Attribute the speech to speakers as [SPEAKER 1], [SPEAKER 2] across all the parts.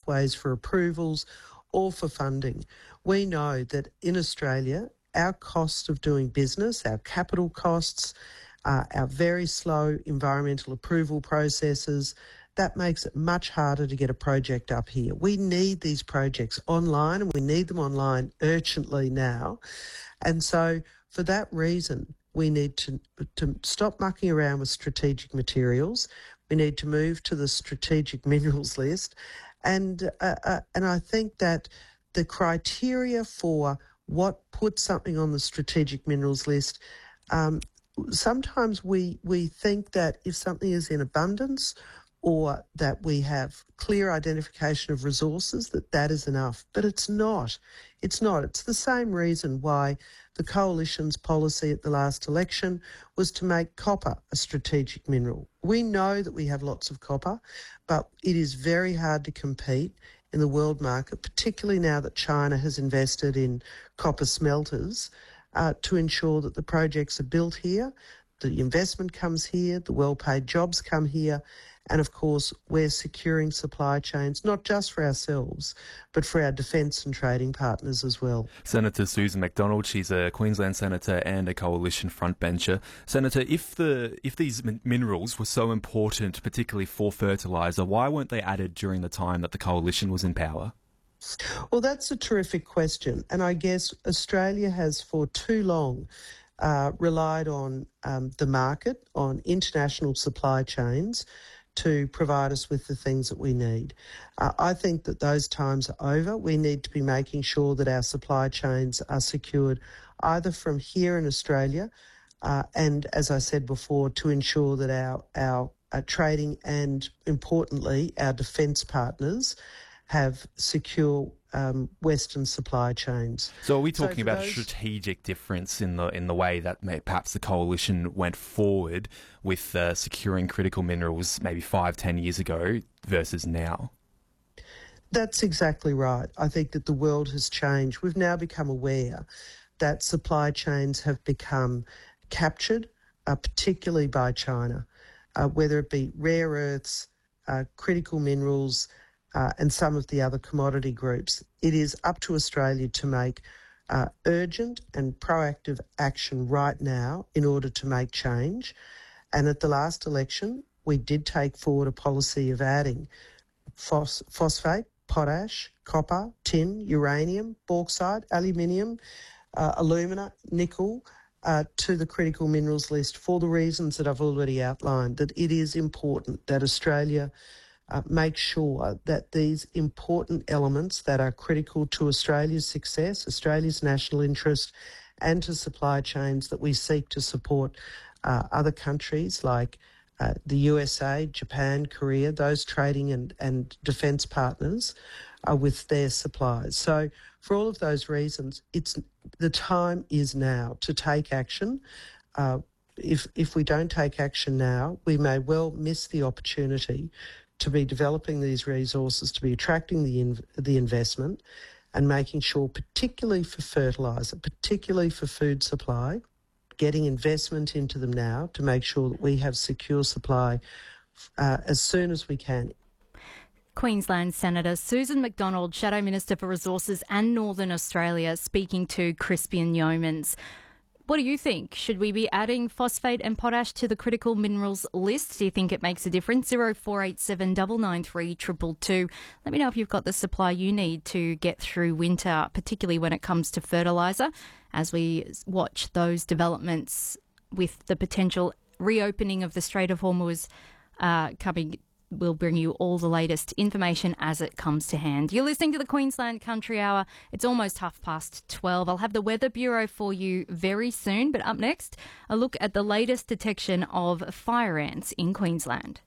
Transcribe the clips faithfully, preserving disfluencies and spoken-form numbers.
[SPEAKER 1] pathways for approvals or for funding. We know that in Australia, our cost of doing business, our capital costs, uh, our very slow environmental approval processes, that makes it much harder to get a project up here. We need these projects online, and we need them online urgently now. And so for that reason, we need to, to stop mucking around with strategic materials. We need to move to the strategic minerals list. And, uh, uh, and I think that the criteria for what puts something on the strategic minerals list, um, sometimes we, we think that if something is in abundance or that we have clear identification of resources, that that is enough. But it's not. It's not. It's the same reason why the Coalition's policy at the last election was to make copper a strategic mineral. We know that we have lots of copper, but it is very hard to compete in the world market, particularly now that China has invested in copper smelters, uh, to ensure that the projects are built here, the investment comes here, the well-paid jobs come here, and of course we're securing supply chains, not just for ourselves, but for our defence and trading partners as well.
[SPEAKER 2] Senator Susan McDonald, she's a Queensland senator and a Coalition frontbencher. Senator, if the if these min- minerals were so important, particularly for fertiliser, why weren't they added during the time that the Coalition was in power?
[SPEAKER 1] Well, that's a terrific question, and I guess Australia has for too long uh, relied on um, the market, on international supply chains, to provide us with the things that we need. Uh, I think that those times are over. We need to be making sure that our supply chains are secured either from here in Australia uh, and, as I said before, to ensure that our, our, our trading and, importantly, our defence partners have secure um, Western supply chains.
[SPEAKER 2] So are we talking
[SPEAKER 1] so
[SPEAKER 2] about
[SPEAKER 1] those...
[SPEAKER 2] a strategic difference in the in the way that may, perhaps the Coalition went forward with uh, securing critical minerals maybe five, ten years ago versus now?
[SPEAKER 1] That's exactly right. I think that the world has changed. We've now become aware that supply chains have become captured, uh, particularly by China, uh, whether it be rare earths, uh, critical minerals, Uh, and some of the other commodity groups. It is up to Australia to make uh, urgent and proactive action right now in order to make change. And at the last election, we did take forward a policy of adding phos- phosphate, potash, copper, tin, uranium, bauxite, aluminium, uh, alumina, nickel, Uh, to the critical minerals list for the reasons that I've already outlined, that it is important that Australia Uh, make sure that these important elements that are critical to Australia's success, Australia's national interest, and to supply chains, that we seek to support uh, other countries like uh, the U S A, Japan, Korea, those trading and, and defence partners uh, with their supplies. So for all of those reasons, it's the time is now to take action. Uh, if, if we don't take action now, we may well miss the opportunity to be developing these resources, to be attracting the in, the investment and making sure, particularly for fertiliser, particularly for food supply, getting investment into them now to make sure that we have secure supply uh, as soon as we can.
[SPEAKER 3] Queensland Senator Susan McDonald, Shadow Minister for Resources and Northern Australia, speaking to Crispian Yeomans. What do you think? Should we be adding phosphate and potash to the critical minerals list? Do you think it makes a difference? zero four eight seven nine nine three two two two. Let me know if you've got the supply you need to get through winter, particularly when it comes to fertiliser, as we watch those developments with the potential reopening of the Strait of Hormuz uh, coming. We'll bring you all the latest information as it comes to hand. You're listening to the Queensland Country Hour. It's almost half past twelve. I'll have the Weather Bureau for you very soon. But up next, a look at the latest detection of fire ants in Queensland.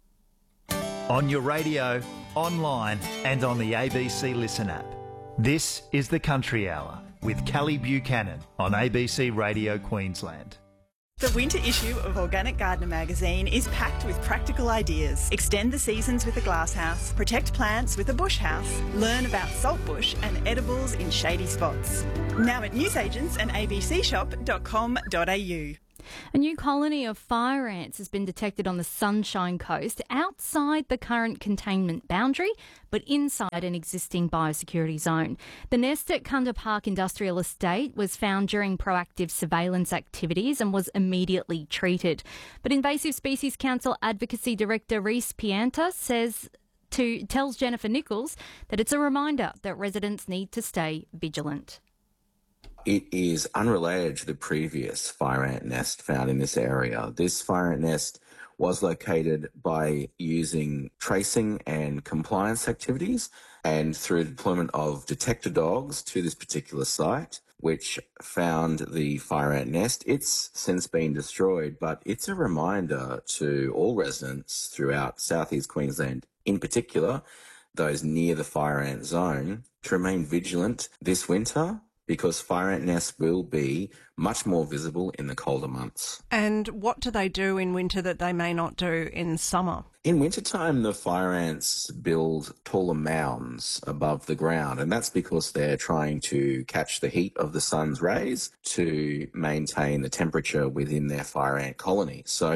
[SPEAKER 4] On your radio, online and on the A B C Listen app. This is the Country Hour with Kelly Buchanan on A B C Radio Queensland.
[SPEAKER 5] The winter issue of Organic Gardener magazine is packed with practical ideas. Extend the seasons with a glasshouse, protect plants with a bush house, learn about saltbush and edibles in shady spots. Now at newsagents and a b c shop dot com dot a u.
[SPEAKER 3] A new colony of fire ants has been detected on the Sunshine Coast outside the current containment boundary, but inside an existing biosecurity zone. The nest at Kunda Park Industrial Estate was found during proactive surveillance activities and was immediately treated. But Invasive Species Council Advocacy Director Reese Pianta says to tells Jennifer Nichols that it's a reminder that residents need to stay vigilant.
[SPEAKER 6] It is unrelated to the previous fire ant nest found in this area. This fire ant nest was located by using tracing and compliance activities and through deployment of detector dogs to this particular site, which found the fire ant nest. It's since been destroyed, but it's a reminder to all residents throughout southeast Queensland, in particular those near the fire ant zone, to remain vigilant this winter, because fire ant nests will be much more visible in the colder months.
[SPEAKER 7] And what do they do in winter that they may not do in summer?
[SPEAKER 6] In wintertime, the fire ants build taller mounds above the ground, and that's because they're trying to catch the heat of the sun's rays to maintain the temperature within their fire ant colony. So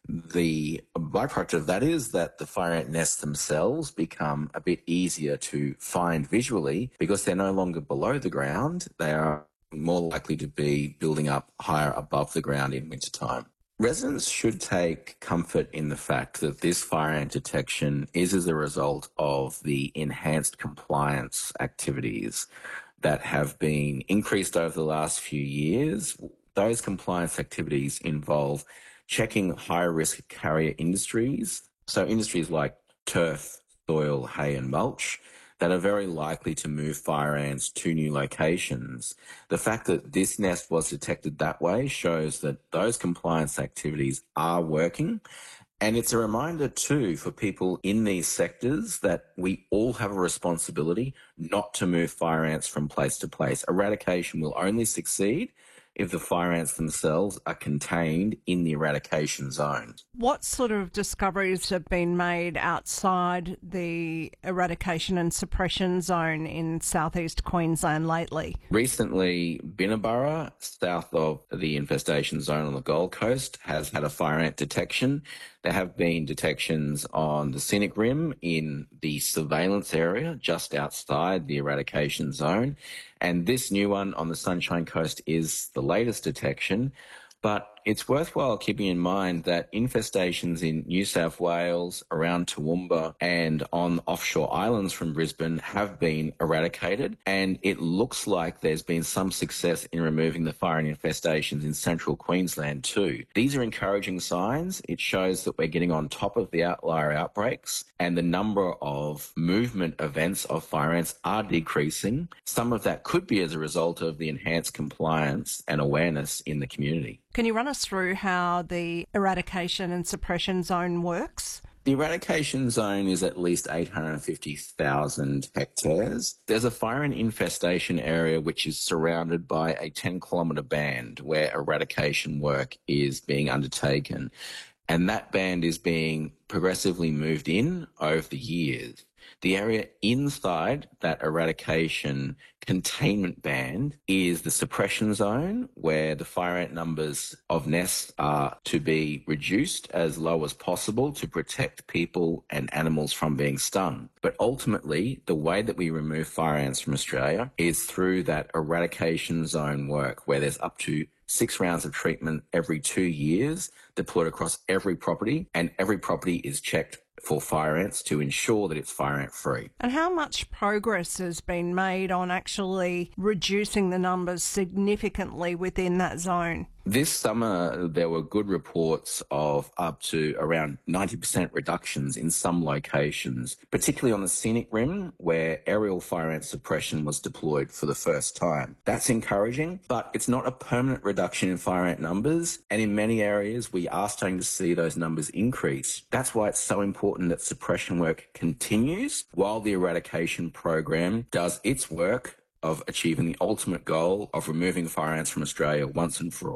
[SPEAKER 6] the byproduct of that is that the fire ant nests themselves become a bit easier to find visually because they're no longer below the ground. They are more likely to be building up higher above the ground in wintertime. Residents should take comfort in the fact that this fire ant detection is as a result of the enhanced compliance activities that have been increased over the last few years. Those compliance activities involve checking high-risk carrier industries, so industries like turf, soil, hay and mulch, that are very likely to move fire ants to new locations. The fact that this nest was detected that way shows that those compliance activities are working. And it's a reminder too for people in these sectors that we all have a responsibility not to move fire ants from place to place. Eradication will only succeed if the fire ants themselves are contained in the eradication zone.
[SPEAKER 7] What sort of discoveries have been made outside the eradication and suppression zone in southeast Queensland lately?
[SPEAKER 6] Recently, Binnaburra, south of the infestation zone on the Gold Coast, has had a fire ant detection. There have been detections on the Scenic Rim in the surveillance area just outside the eradication zone. And this new one on the Sunshine Coast is the latest detection. But it's worthwhile keeping in mind that infestations in New South Wales, around Toowoomba and on offshore islands from Brisbane have been eradicated, and it looks like there's been some success in removing the fire ant infestations in central Queensland too. These are encouraging signs. It shows that we're getting on top of the outlier outbreaks and the number of movement events of fire ants are decreasing. Some of that could be as a result of the enhanced compliance and awareness in the community.
[SPEAKER 7] Can you run us through how the eradication and suppression zone works?
[SPEAKER 6] The eradication zone is at least eight hundred fifty thousand hectares. There's a fire ant infestation area which is surrounded by a ten kilometre band where eradication work is being undertaken. And that band is being progressively moved in over the years. The area inside that eradication containment band is the suppression zone, where the fire ant numbers of nests are to be reduced as low as possible to protect people and animals from being stung. But ultimately, the way that we remove fire ants from Australia is through that eradication zone work, where there's up to six rounds of treatment every two years deployed across every property, and every property is checked for fire ants to ensure that it's fire ant free.
[SPEAKER 7] And how much progress has been made on actually reducing the numbers significantly within that zone?
[SPEAKER 6] This summer, there were good reports of up to around ninety percent reductions in some locations, particularly on the Scenic Rim, where aerial fire ant suppression was deployed for the first time. That's encouraging, but it's not a permanent reduction in fire ant numbers, and in many areas, we are starting to see those numbers increase. That's why it's so important that suppression work continues while the eradication program does its work of achieving the ultimate goal of removing fire ants from Australia once and for all.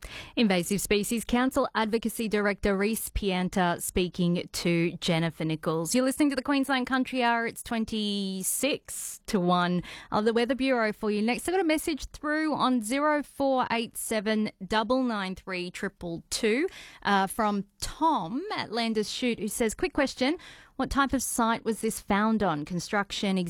[SPEAKER 3] Invasive Species Council Advocacy Director Reese Pianta speaking to Jennifer Nichols. You're listening to the Queensland Country Hour. It's twenty-six to one of the Weather Bureau for you. Next, I got a message through on zero four eight seven nine nine three two two two uh, from Tom at Landers Shoot, who says, quick question, what type of site was this found on? Construction, existing